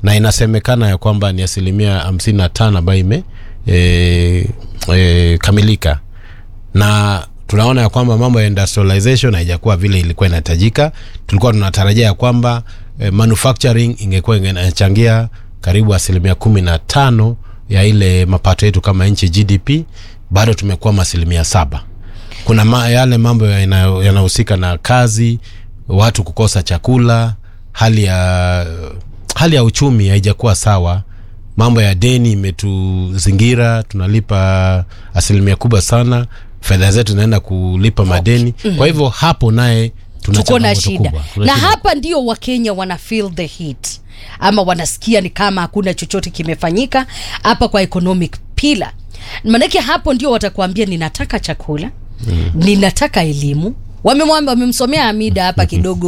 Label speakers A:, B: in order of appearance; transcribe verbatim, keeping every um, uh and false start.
A: na inasemekana ya kwamba ni asilimia hamsini na tano ambayo ime e, e, kamilika, na tunaona ya kwamba mambo ya industrialization haijakuwa vile ilikuwa inahitajika. Tulikuwa tunatarajia ya kwamba e, manufacturing ingekuwa inachangia karibu asilimia kumi na tano ya ile mapato yetu kama nchi G D P, bado tumekuwa asilimia saba. Kuna ma, yale mambo yanahusika na kazi, watu kukosa chakula, hali ya hali ya uchumi haijakuwa sawa. Mambo ya deni imetuzingira, tunalipa asilimia kubwa sana, fedha zetu zinaenda kulipa madeni. Mm. Kwa hivyo hapo naye
B: tuko na shida. Na shida. Hapa ndio Wakenya wana feel the heat, ama wanasikia ni kama hakuna chochote kimefanyika hapa kwa economic pillar. Maana hapo ndio watakwambia ninataka chakula, mm. ninataka elimu. Wamemwambia, wamemsomea Hamida hapa kidogo